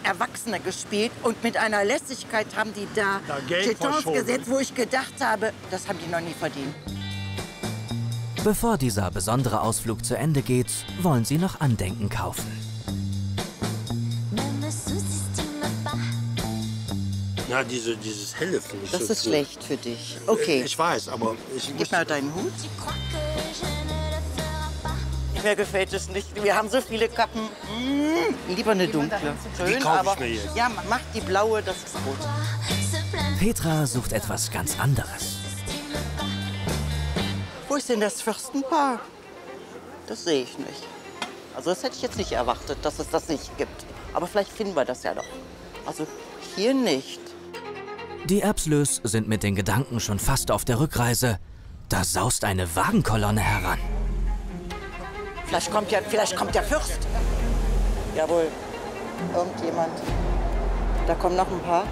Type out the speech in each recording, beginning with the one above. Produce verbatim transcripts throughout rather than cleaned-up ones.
Erwachsene gespielt und mit einer Lässigkeit haben die da, da Geld Jetons gesetzt, wo ich gedacht habe, das haben die noch nie verdient. Bevor dieser besondere Ausflug zu Ende geht, wollen sie noch Andenken kaufen. Ja, diese, dieses Helle finde ich Das so ist cool. schlecht für dich. Okay. Ich weiß, aber ich Gib mal deinen Hut. Mir gefällt es nicht. Wir haben so viele Kappen. Mmh. Lieber eine dunkle. Schön, die kaufe aber ich mir jetzt. ja, mach die blaue, das ist gut. Petra sucht etwas ganz anderes. Wo ist denn das Fürstenpaar? Das sehe ich nicht. Also das hätte ich jetzt nicht erwartet, dass es das nicht gibt. Aber vielleicht finden wir das ja doch. Also hier nicht. Die Erbslös sind mit den Gedanken schon fast auf der Rückreise. Da saust eine Wagenkolonne heran. Vielleicht kommt ja, vielleicht kommt der Fürst. Jawohl, irgendjemand. Da kommen noch ein paar.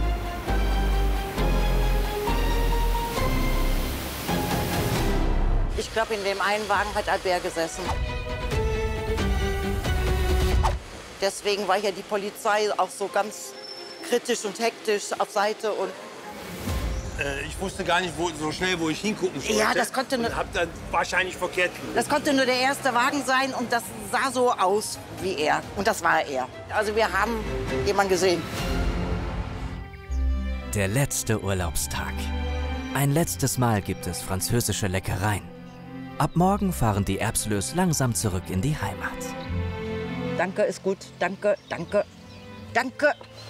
Ich glaube, in dem einen Wagen hat Albert gesessen. Deswegen war hier die Polizei auch so ganz kritisch und hektisch auf Seite. Und Äh, ich wusste gar nicht wo, so schnell, wo ich hingucken sollte. Ja, das konnte nur- Und hab dann wahrscheinlich verkehrt gelesen. das konnte nur der erste Wagen sein und das sah so aus wie er. Und das war er. Also wir haben jemanden gesehen. Der letzte Urlaubstag. Ein letztes Mal gibt es französische Leckereien. Ab morgen fahren die Erbslös langsam zurück in die Heimat. Danke ist gut. Danke, danke, danke.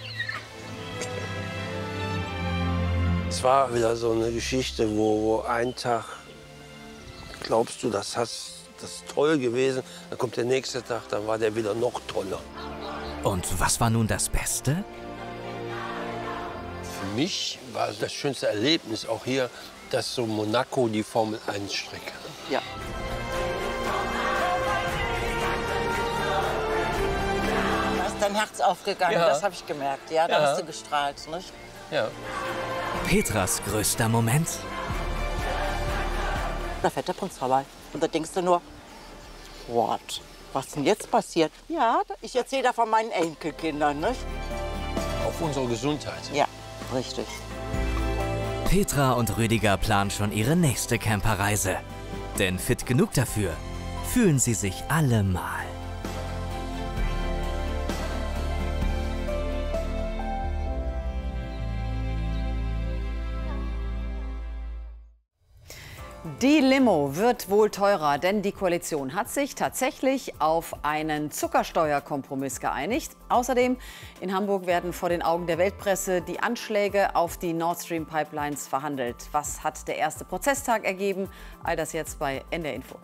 Es war wieder so eine Geschichte, wo, wo ein Tag glaubst du, das, hast, das ist toll gewesen. Dann kommt der nächste Tag, dann war der wieder noch toller. Und was war nun das Beste? Für mich war das schönste Erlebnis auch hier, dass so Monaco die Formel eins Strecke. Ja. Da ist dein Herz aufgegangen, Ja. das habe ich gemerkt. Ja, da Ja. hast du gestrahlt, nicht? Ja. Petras größter Moment? Da fährt der Prinz vorbei. Und da denkst du nur, what? Was denn jetzt passiert? Ja, ich erzähle da von meinen Enkelkindern, nicht? Auf unsere Gesundheit. Ja, richtig. Petra und Rüdiger planen schon ihre nächste Camperreise. Denn fit genug dafür fühlen sie sich allemal. Die Limo wird wohl teurer, denn die Koalition hat sich tatsächlich auf einen Zuckersteuerkompromiss geeinigt. Außerdem in Hamburg werden vor den Augen der Weltpresse die Anschläge auf die Nord Stream Pipelines verhandelt. Was hat der erste Prozesstag ergeben? All das jetzt bei N D R Info.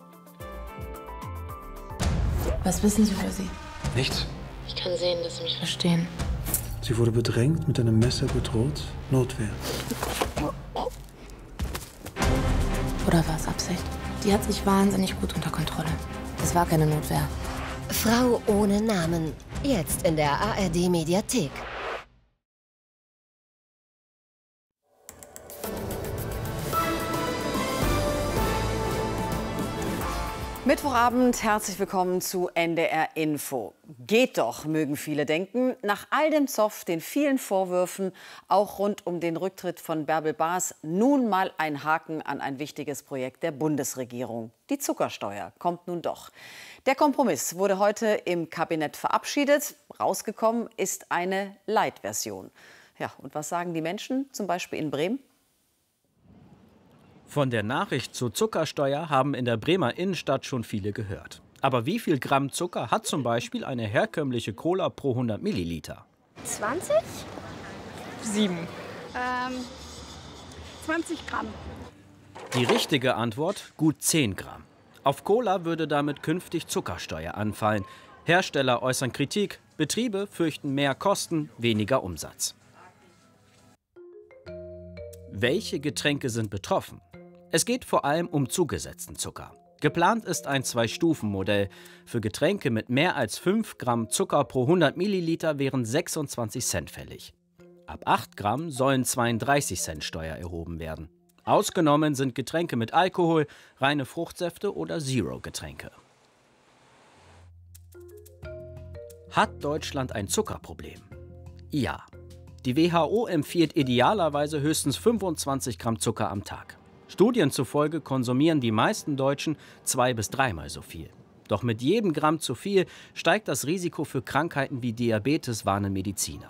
Was wissen Sie über sie? Nichts. Ich kann sehen, dass Sie mich verstehen. Sie wurde bedrängt, mit einem Messer bedroht. Notwehr. Oder war es Absicht? Die hat sich wahnsinnig gut unter Kontrolle. Das war keine Notwehr. Frau ohne Namen. Jetzt in der A R D-Mediathek. Mittwochabend, herzlich willkommen zu N D R Info. Geht doch, mögen viele denken. Nach all dem Zoff, den vielen Vorwürfen, auch rund um den Rücktritt von Bärbel Baas, nun mal ein Haken an ein wichtiges Projekt der Bundesregierung. Die Zuckersteuer kommt nun doch. Der Kompromiss wurde heute im Kabinett verabschiedet. Rausgekommen ist eine Light-Version. Ja, und was sagen die Menschen, zum Beispiel in Bremen? Von der Nachricht zur Zuckersteuer haben in der Bremer Innenstadt schon viele gehört. Aber wie viel Gramm Zucker hat zum Beispiel eine herkömmliche Cola pro hundert Milliliter? zwanzig? Sieben. Ähm, zwanzig Gramm. Die richtige Antwort: gut zehn Gramm. Auf Cola würde damit künftig Zuckersteuer anfallen. Hersteller äußern Kritik, Betriebe fürchten mehr Kosten, weniger Umsatz. Welche Getränke sind betroffen? Es geht vor allem um zugesetzten Zucker. Geplant ist ein Zwei-Stufen-Modell. Für Getränke mit mehr als fünf Gramm Zucker pro hundert Milliliter wären sechsundzwanzig Cent fällig. Ab acht Gramm sollen zweiunddreißig Cent Steuer erhoben werden. Ausgenommen sind Getränke mit Alkohol, reine Fruchtsäfte oder Zero-Getränke. Hat Deutschland ein Zuckerproblem? Ja. Die W H O empfiehlt idealerweise höchstens fünfundzwanzig Gramm Zucker am Tag. Studien zufolge konsumieren die meisten Deutschen zwei- bis dreimal so viel. Doch mit jedem Gramm zu viel steigt das Risiko für Krankheiten wie Diabetes, warnen Mediziner.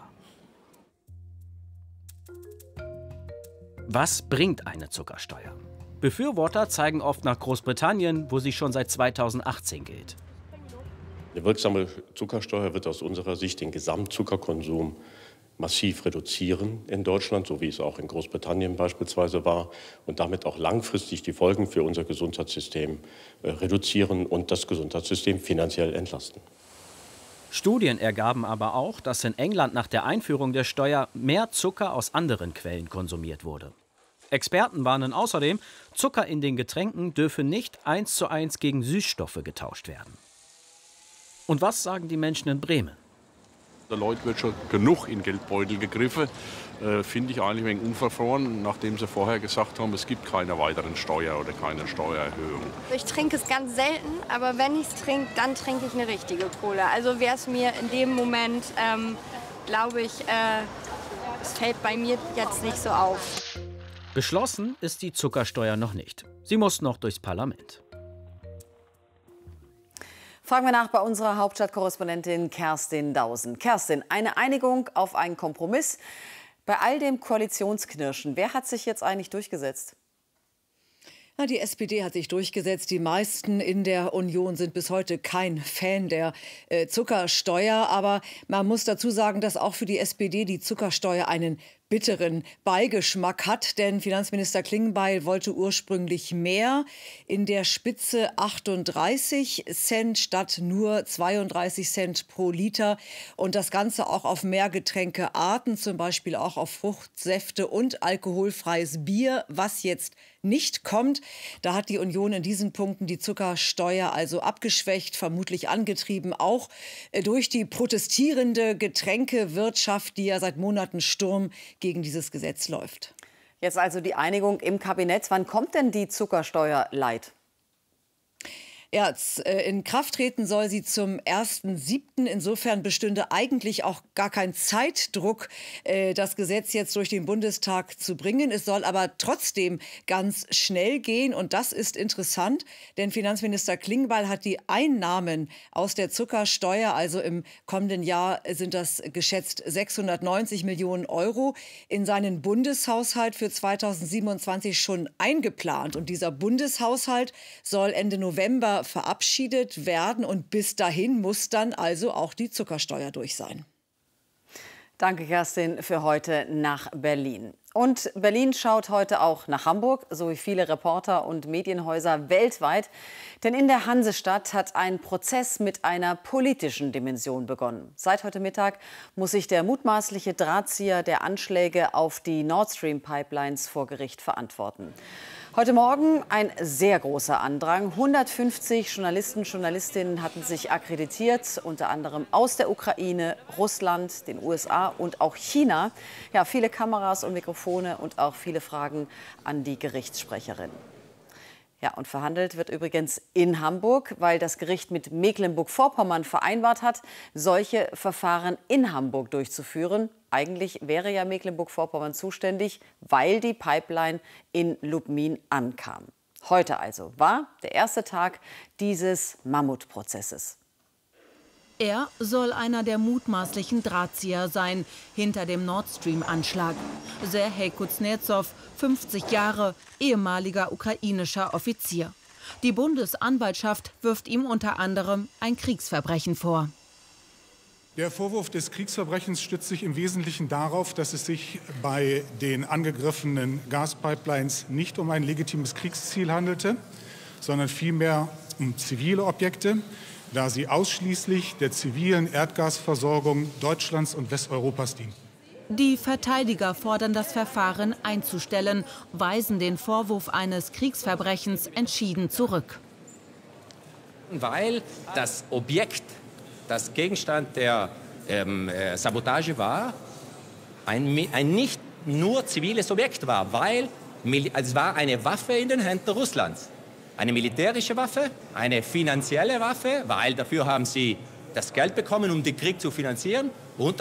Was bringt eine Zuckersteuer? Befürworter zeigen oft nach Großbritannien, wo sie schon seit zweitausendachtzehn gilt. Eine wirksame Zuckersteuer wird aus unserer Sicht den Gesamtzuckerkonsum massiv reduzieren in Deutschland, so wie es auch in Großbritannien beispielsweise war, und damit auch langfristig die Folgen für unser Gesundheitssystem äh, reduzieren und das Gesundheitssystem finanziell entlasten. Studien ergaben aber auch, dass in England nach der Einführung der Steuer mehr Zucker aus anderen Quellen konsumiert wurde. Experten warnen außerdem, Zucker in den Getränken dürfe nicht eins zu eins gegen Süßstoffe getauscht werden. Und was sagen die Menschen in Bremen? Der Leute wird schon genug in Geldbeutel gegriffen. Äh, Finde ich eigentlich ein wenig unverfroren, nachdem sie vorher gesagt haben, es gibt keine weiteren Steuer oder keine Steuererhöhung. Ich trinke es ganz selten, aber wenn ich es trinke, dann trinke ich eine richtige Cola. Also wäre es mir in dem Moment, ähm, glaube ich, äh, es fällt bei mir jetzt nicht so auf. Beschlossen ist die Zuckersteuer noch nicht. Sie muss noch durchs Parlament. Fragen wir nach bei unserer Hauptstadtkorrespondentin Kerstin Dausen. Kerstin, eine Einigung auf einen Kompromiss. Bei all dem Koalitionsknirschen, wer hat sich jetzt eigentlich durchgesetzt? Na, die S P D hat sich durchgesetzt. Die meisten in der Union sind bis heute kein Fan der äh, Zuckersteuer. Aber man muss dazu sagen, dass auch für die S P D die Zuckersteuer einen bitteren Beigeschmack hat, denn Finanzminister Klingbeil wollte ursprünglich mehr, in der Spitze achtunddreißig Cent statt nur zweiunddreißig Cent pro Liter und das Ganze auch auf mehr Getränkearten, zum Beispiel auch auf Fruchtsäfte und alkoholfreies Bier, was jetzt nicht kommt. Da hat die Union in diesen Punkten die Zuckersteuer also abgeschwächt, vermutlich angetrieben auch durch die protestierende Getränkewirtschaft, die ja seit Monaten Sturm gegen dieses Gesetz läuft. Jetzt also die Einigung im Kabinett. Wann kommt denn die Zuckersteuer light? Ja, in Kraft treten soll sie zum ersten siebten Insofern bestünde eigentlich auch gar kein Zeitdruck, das Gesetz jetzt durch den Bundestag zu bringen. Es soll aber trotzdem ganz schnell gehen. Und das ist interessant, denn Finanzminister Klingbeil hat die Einnahmen aus der Zuckersteuer, also im kommenden Jahr sind das geschätzt sechshundertneunzig Millionen Euro, in seinen Bundeshaushalt für zweitausendsiebenundzwanzig schon eingeplant. Und dieser Bundeshaushalt soll Ende November verabschiedet werden und bis dahin muss dann also auch die Zuckersteuer durch sein. Danke, Kerstin, für heute nach Berlin. Und Berlin schaut heute auch nach Hamburg, so wie viele Reporter und Medienhäuser weltweit. Denn in der Hansestadt hat ein Prozess mit einer politischen Dimension begonnen. Seit heute Mittag muss sich der mutmaßliche Drahtzieher der Anschläge auf die Nord Stream Pipelines vor Gericht verantworten. Heute Morgen ein sehr großer Andrang. hundertfünfzig Journalisten und Journalistinnen hatten sich akkreditiert, unter anderem aus der Ukraine, Russland, den U S A und auch China. Ja, viele Kameras und Mikrofone und auch viele Fragen an die Gerichtssprecherin. Ja, und verhandelt wird übrigens in Hamburg, weil das Gericht mit Mecklenburg-Vorpommern vereinbart hat, solche Verfahren in Hamburg durchzuführen. Eigentlich wäre ja Mecklenburg-Vorpommern zuständig, weil die Pipeline in Lubmin ankam. Heute also war der erste Tag dieses Mammutprozesses. Er soll einer der mutmaßlichen Drahtzieher sein, hinter dem Nord Stream-Anschlag. Serhej Kuznetsov, fünfzig Jahre, ehemaliger ukrainischer Offizier. Die Bundesanwaltschaft wirft ihm unter anderem ein Kriegsverbrechen vor. Der Vorwurf des Kriegsverbrechens stützt sich im Wesentlichen darauf, dass es sich bei den angegriffenen Gaspipelines nicht um ein legitimes Kriegsziel handelte, sondern vielmehr um zivile Objekte, da sie ausschließlich der zivilen Erdgasversorgung Deutschlands und Westeuropas dienen. Die Verteidiger fordern das Verfahren einzustellen, weisen den Vorwurf eines Kriegsverbrechens entschieden zurück. Weil das Objekt, das Gegenstand der ähm, äh, Sabotage war, ein, ein nicht nur ziviles Objekt war, weil es war eine Waffe in den Händen Russlands. Eine militärische Waffe, eine finanzielle Waffe, weil dafür haben sie das Geld bekommen, um den Krieg zu finanzieren. Und